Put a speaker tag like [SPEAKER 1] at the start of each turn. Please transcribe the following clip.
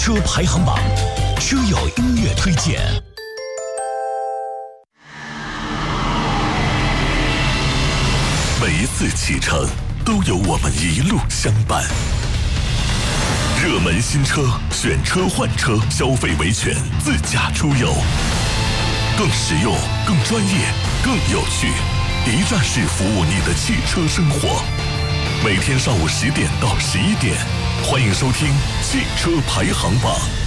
[SPEAKER 1] 车排行榜，车友音乐推荐。每一次启程，都有我们一路相伴。热门新车，选车换车，消费维权，自驾出游，更实用、更专业、更有趣，一站式服务你的汽车生活。每天上午10点到11点，欢迎收听汽车排行榜。